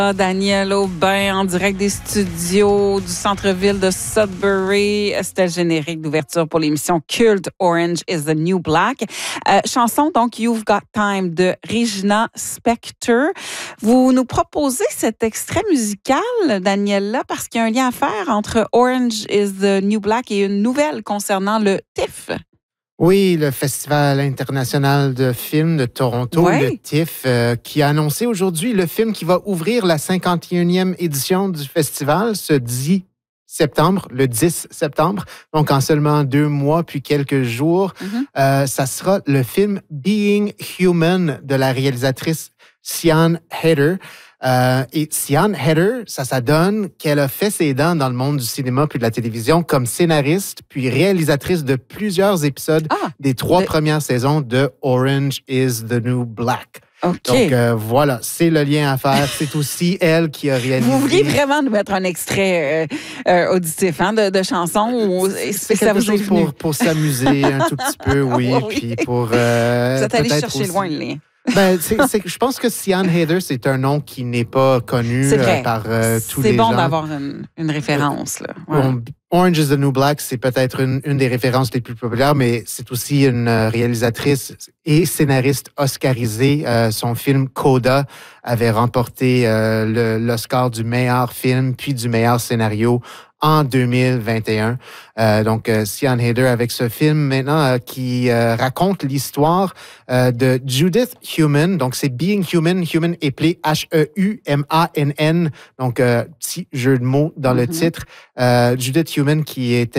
Daniel Aubin en direct des studios du centre-ville de Sudbury. C'était le générique d'ouverture pour l'émission culte Orange is the New Black. Chanson donc You've Got Time de Regina Spektor. Vous nous proposez cet extrait musical, Daniel, parce qu'il y a un lien à faire entre Orange is the New Black et une nouvelle concernant le TIFF. Oui, le Festival international de films de Toronto, le TIFF, qui a annoncé aujourd'hui le film qui va ouvrir la 51e édition du festival ce 10 septembre, le 10 septembre. Donc, en seulement 2 mois puis quelques jours, ça sera le film Being Human de la réalisatrice Sian Heder. Et Sian Heder, ça donne qu'elle a fait ses dents dans le monde du cinéma puis de la télévision comme scénariste puis réalisatrice de plusieurs épisodes des 3 premières saisons de Orange is the New Black. Okay. Donc, voilà, c'est le lien à faire. C'est aussi elle qui a réalisé... Vous vouliez vraiment nous mettre un extrait auditif de chansons? C'est quelque chose pour s'amuser un tout petit peu, oui. Puis pour... Vous êtes allé chercher aussi... loin le lien. Je pense que Sian Heder, c'est un nom qui n'est pas connu par tous les gens. C'est bon d'avoir une référence. Là. Ouais. Orange is the New Black, c'est peut-être une des références les plus populaires, mais c'est aussi une réalisatrice et scénariste oscarisée. Son film Coda avait remporté l'Oscar du meilleur film puis du meilleur scénario en 2021. Donc, Sian Heder avec ce film maintenant qui raconte l'histoire de Judith Heumann. Donc, c'est Being Human. Human appelé H-E-U-M-A-N-N. Donc, petit jeu de mots dans le titre. Judith Heumann qui avait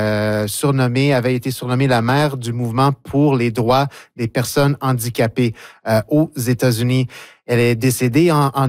été surnommée la mère du mouvement pour les droits des personnes handicapées aux États-Unis. Elle est décédée en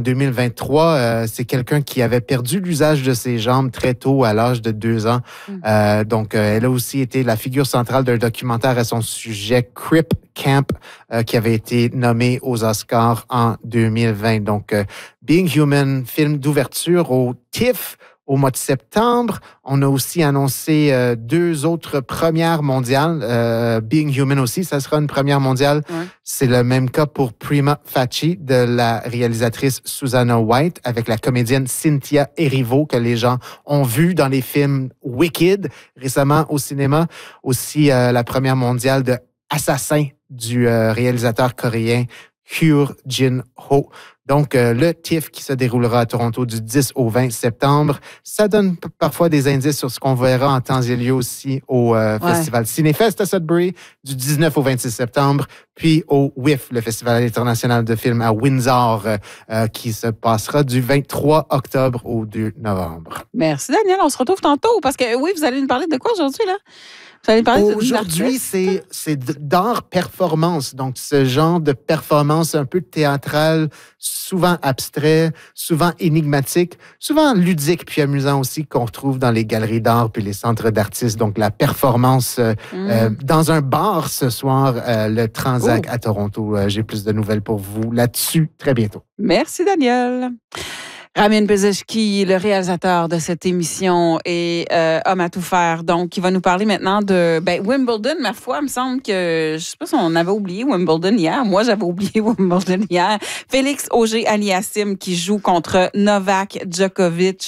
2023. C'est quelqu'un qui avait perdu l'usage de ses jambes très tôt, à l'âge de 2 ans. Donc, elle a aussi été la figure centrale d'un documentaire à son sujet, Crip Camp, qui avait été nommé aux Oscars en 2020. Donc, Being Human, film d'ouverture au TIFF, au mois de septembre. On a aussi annoncé 2 autres premières mondiales. Being Human aussi, ça sera une première mondiale. Ouais. C'est le même cas pour Prima Facie de la réalisatrice Susanna White avec la comédienne Cynthia Erivo que les gens ont vu dans les films Wicked récemment au cinéma. Aussi la première mondiale de Assassin du réalisateur coréen Hyo Jin-ho. Donc, le TIFF qui se déroulera à Toronto du 10 au 20 septembre, ça donne parfois des indices sur ce qu'on verra en temps et lieu aussi au Festival Cinéfest à Sudbury du 19 au 26 septembre, puis au WIF, le Festival international de films à Windsor, qui se passera du 23 octobre au 2 novembre. Merci, Daniel. On se retrouve tantôt parce que, oui, vous allez nous parler de quoi aujourd'hui, là? Aujourd'hui, c'est d'art performance. Donc, ce genre de performance un peu théâtrale, souvent abstrait, souvent énigmatique, souvent ludique puis amusant aussi qu'on retrouve dans les galeries d'art puis les centres d'artistes. Donc, la performance dans un bar ce soir, le Transac à Toronto. J'ai plus de nouvelles pour vous là-dessus très bientôt. Merci, Daniel. Ramin Bezeshki, le réalisateur de cette émission et homme à tout faire, donc qui va nous parler maintenant de Wimbledon. Ma foi, il me semble que, je sais pas si on avait oublié Wimbledon hier. Moi, j'avais oublié Wimbledon hier. Félix Auger-Aliassime qui joue contre Novak Djokovic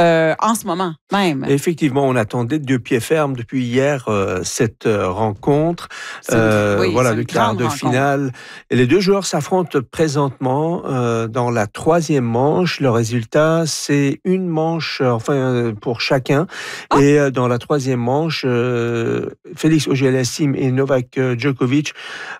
en ce moment même. Effectivement, on attendait de pied ferme depuis hier cette rencontre. Le quart de finale. Et les 2 joueurs s'affrontent présentement dans la 3e manche. Le résultat, c'est une manche, pour chacun. Et dans la 3e manche, Félix Auger-Aliassime et Novak Djokovic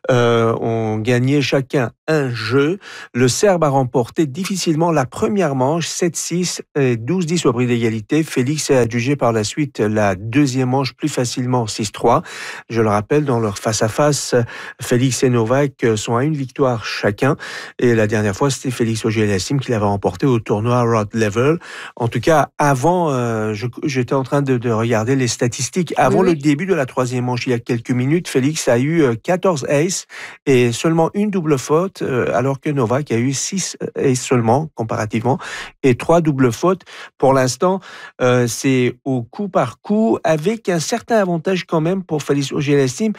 ont gagné chacun un jeu. Le Serbe a remporté difficilement la première manche, 7-6 et 12-10 au prix d'égalité. Félix a adjugé par la suite la 2e manche plus facilement, 6-3. Je le rappelle, dans leur face-à-face, Félix et Novak sont à une victoire chacun. Et la dernière fois, c'était Félix Auger-Aliassime qui l'avait remporté au tournoi Rod Level. En tout cas, avant, j'étais en train de regarder les statistiques. Avant le début de la 3e manche, il y a quelques minutes, Félix a eu 14 aces et seulement une double faute, alors que Novak a eu 6 aces seulement, comparativement, et 3 doubles fautes. Pour l'instant, c'est au coup par coup, avec un certain avantage quand même pour Félix Auger-Aliassime,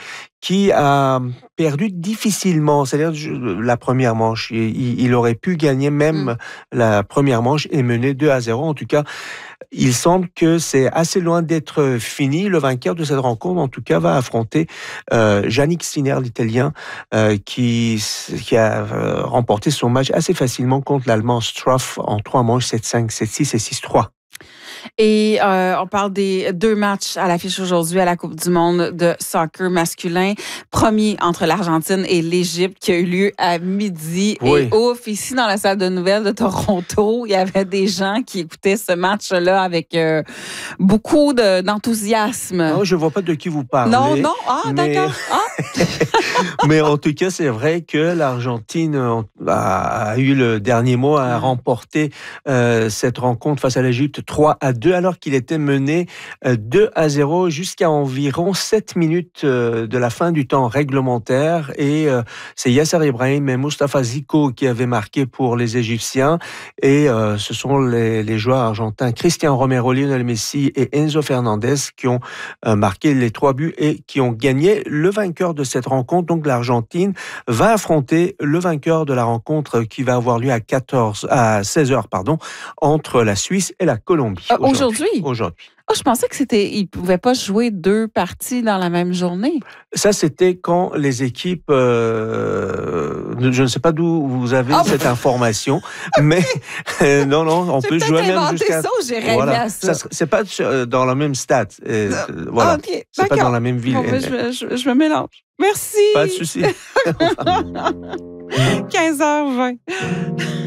qui a perdu difficilement, c'est-à-dire la première manche. Il aurait pu gagner même la première manche et mener 2-0. En tout cas, il semble que c'est assez loin d'être fini. Le vainqueur de cette rencontre, en tout cas, va affronter Jannik Sinner, l'Italien, qui a remporté son match assez facilement contre l'Allemand Struff en 3 manches, 7-5, 7-6 et 6-3. Et on parle des 2 matchs à l'affiche aujourd'hui à la Coupe du monde de soccer masculin. Premier entre l'Argentine et l'Égypte qui a eu lieu à midi. Oui. Et ouf, ici dans la salle de nouvelles de Toronto, il y avait des gens qui écoutaient ce match-là avec beaucoup d'enthousiasme. Non, je ne vois pas de qui vous parlez. Non. Ah, d'accord. Mais en tout cas, c'est vrai que l'Argentine a eu le dernier mot, a remporté cette rencontre face à l'Égypte 3-2, alors qu'il était mené 2-0 jusqu'à environ 7 minutes de la fin du temps réglementaire. Et c'est Yasser Ibrahim et Mustafa Zico qui avaient marqué pour les Égyptiens. Et ce sont les joueurs argentins Cristian Romero, Lionel Messi et Enzo Fernandez qui ont marqué les 3 buts et qui ont gagné. Le vainqueur de cette rencontre, donc l'Argentine, va affronter le vainqueur de la rencontre qui va avoir lieu à 16h, entre la Suisse et la Colombie. Aujourd'hui? Aujourd'hui. Oh, je pensais que ils ne pouvaient pas jouer 2 parties dans la même journée. Ça, c'était quand les équipes... je ne sais pas d'où vous avez cette information, mais non, on peut jouer même jusqu'à... Ça, j'ai rêvé à ça. C'est pas dans la même stade. Voilà. Okay, c'est pas dans la même ville. Bon, je me mélange. Merci. Pas de souci. 15h20.